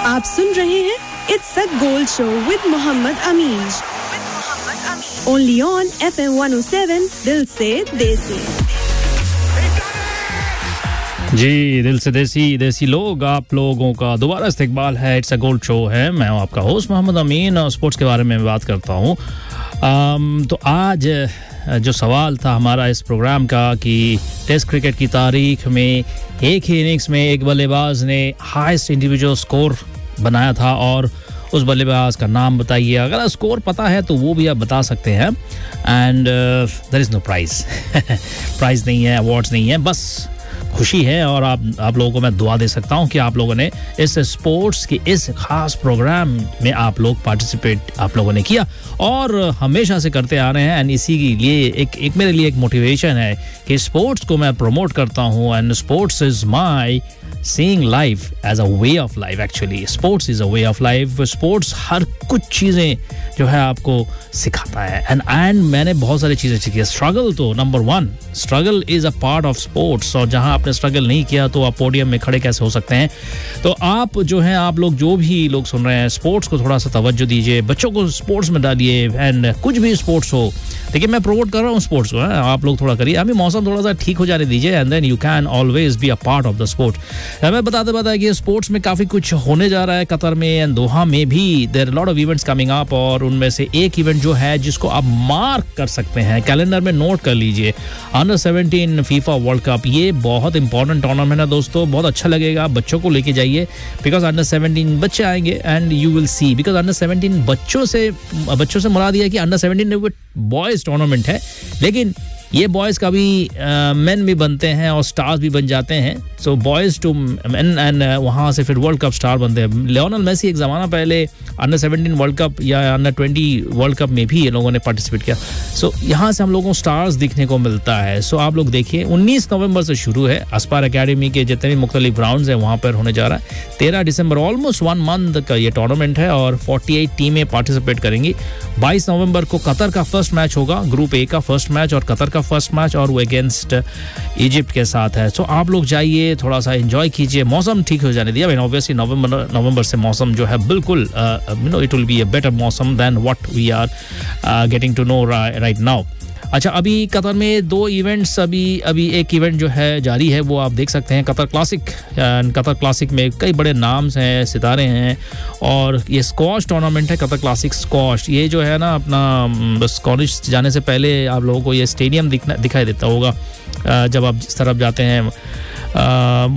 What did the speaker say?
आप सुन रहे हैं it's a gold show with Mohammad Amin only on FM 107 दिल से देसी। जी दिल से देसी लोग, आप लोगों का दोबारा इस्तकबाल है। इट्स अ गोल्ड शो है। मैं हूं आपका होस्ट मोहम्मद अमीन और स्पोर्ट्स के बारे में बात करता हूं। तो आज जो सवाल था हमारा इस प्रोग्राम का कि टेस्ट क्रिकेट की तारीख में एक ही इनिंग्स में एक बल्लेबाज ने हाईएस्ट इंडिविजुअल स्कोर बनाया था और उस बल्लेबाज का नाम बताइए। अगर स्कोर पता है तो वो भी आप बता सकते हैं। And there is no prize prize नहीं है, अवार्ड्स नहीं है, बस खुशी है। और आप लोगों को मैं दुआ दे सकता हूं कि आप लोगों ने इस स्पोर्ट्स के इस खास प्रोग्राम में आप लोग पार्टिसिपेट आप लोगों ने किया और हमेशा से करते आ रहे हैं। एंड इसी के लिए एक मेरे लिए एक मोटिवेशन है कि स्पोर्ट्स को मैं प्रमोट करता हूं। And sports is my seeing life as a way of life. Actually sports is a way of life. Sports हर कुछ चीजें जो है आपको सिखाता है। एंड मैंने बहुत सारी चीजें सीखी है। स्ट्रगल तो number 1, struggle is a part of sports. और जहां आपने स्ट्रगल नहीं किया तो आप पोडियम में खड़े कैसे हो सकते हैं। तो आप जो है, आप लोग जो भी लोग सुन रहे हैं, स्पोर्ट्स को थोड़ा सा तवज्जो दीजिए, बच्चों को स्पोर्ट्स में डालिए। एंड कुछ भी स्पोर्ट्स हो, देखिए मैं प्रमोट कर रहा हूँ स्पोर्ट्स को, आप लोग थोड़ा करिए। अभी मौसम थोड़ा सा ठीक हो जाने दीजिए and then you can always be a part of the sport. मैं बताते कि स्पोर्ट्स में काफी कुछ होने जा रहा है कतर में एंड दोहा में भी। There lot of events coming up और उनमें से एक इवेंट जो है जिसको आप मार्क कर सकते हैं, कैलेंडर में नोट कर लीजिए, अंडर 17 फीफा वर्ल्ड कप। ये बहुत इंपॉर्टेंट टूर्नामेंट है दोस्तों, बहुत अच्छा लगेगा। बच्चों को लेके जाइए बिकॉज अंडर 17 बच्चे आएंगे and you will see. Because under 17 बच्चों से मुराद ये है कि अंडर 17 बॉयज टूर्नामेंट है, लेकिन ये बॉयज का भी मेन भी बनते हैं और स्टार्स भी बन जाते हैं। So boys to main and वहाँ से फिर वर्ल्ड कप स्टार बनते हैं। लियोनेल मेसी एक ज़माना पहले अंडर 17 वर्ल्ड कप या अंडर 20 वर्ल्ड कप में भी ये लोगों ने पार्टिसिपेट किया। सो यहाँ से हम लोगों को स्टार्स दिखने को मिलता है। सो आप लोग देखिए 19 नवंबर से शुरू है। अस्पार एकेडमी के जितने भी मुख्तलिफ राउंड्स हैं वहाँ पर होने जा रहा है। 13 दिसंबर ऑलमोस्ट 1 मंथ का ये टूर्नामेंट है और 48 टीमें पार्टिसिपेट करेंगी। 22 नवंबर को कतर का फर्स्ट मैच होगा, ग्रुप ए का फर्स्ट मैच और कतर का फर्स्ट मैच, और वो अगेंस्ट इजिप्ट के साथ है। सो आप लोग जाइए, थोड़ा सा एंजॉय कीजिए। मौसम ठीक हो जाने दिया। ऑब्वियसली नवंबर से मौसम जो है बिल्कुल it will be a better मौसम then what we are getting to know right now. अच्छा, अभी कतर में 2 इवेंट्स, अभी एक इवेंट जो है जारी है, वो आप देख सकते हैं, कतर क्लासिक। कतर क्लासिक में कई बड़े नाम्स हैं, सितारे हैं और ये स्क्वॉश टूर्नामेंट है, कतर क्लासिक स्क्वॉश। ये जो है ना अपना स्कॉनिश जाने से पहले आप लोगों को ये स्टेडियम दिखाई देता होगा जब आप जिस तरफ जाते हैं।